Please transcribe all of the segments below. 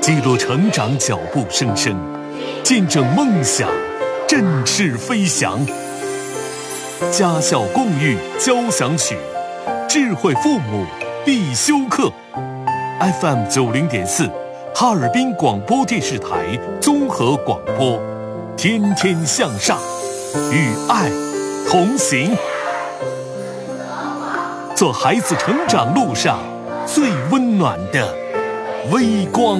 记录成长脚步声声，见证梦想振翅飞翔。家校共育交响曲，智慧父母必修课。FM 90.4，哈尔滨广播电视台综合广播，天天向上，与爱同行，做孩子成长路上最温暖的微光。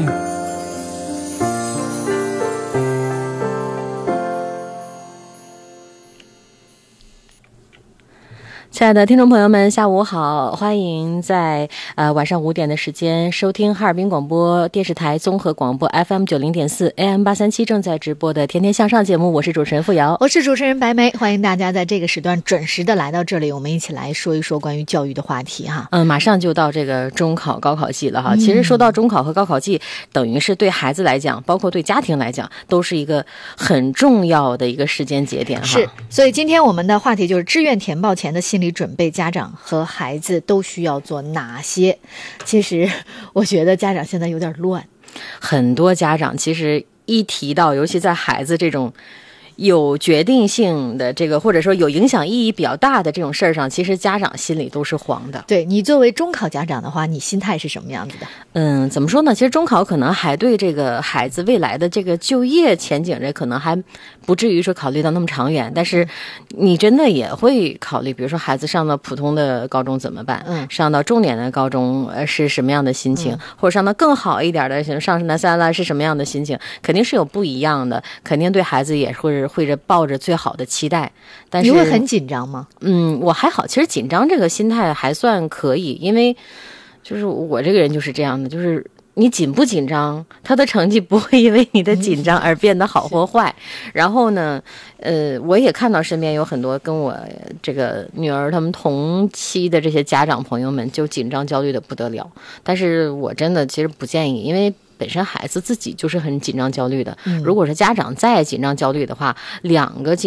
亲爱的听众朋友们，下午好，欢迎在晚上5点的时间收听哈尔滨广播电视台综合广播 FM 90.4 AM 837正在直播的天天向上节目，我是主持人付瑶， 我是主持人白梅，欢迎大家在这个时段准时的来到这里，我们一起来说一说关于教育的话题哈。 马上就到这个中考高考季了哈。其实说到中考和高考季，等于是对孩子来讲，包括对家庭来讲，都是一个很重要的一个时间节点哈。 是，所以今天我们的话题就是志愿填报前的心理准备，家长和孩子都需要做哪些？其实我觉得家长现在有点乱， 很多家长其实一提到，尤其在孩子这种有决定性的这个，或者说有影响意义比较大的这种事儿上，其实家长心里都是慌的。 对，你作为中考家长的话，你心态是什么样子的？ 怎么说呢？其实中考可能还对这个孩子未来的这个就业前景，这可能还不至于说考虑到那么长远，但是你真的也会考虑，比如说孩子上到普通的高中怎么办？上到重点的高中是什么样的心情？或者上到更好一点的，上南三了是什么样的心情？肯定是有不一样的，肯定对孩子也会着抱着最好的期待。但是你会很紧张吗？ 我还好，其实紧张这个心态还算可以，因为就是我这个人就是这样的，就是你紧不紧张，他的成绩不会因为你的紧张而变得好或坏。然后呢，我也看到身边有很多跟我这个女儿他们同期的这些家长朋友们，就紧张焦虑的不得了。但是我真的其实不建议，因为本身孩子自己就是很紧张焦虑的。如果是家长再紧张焦虑的话，两个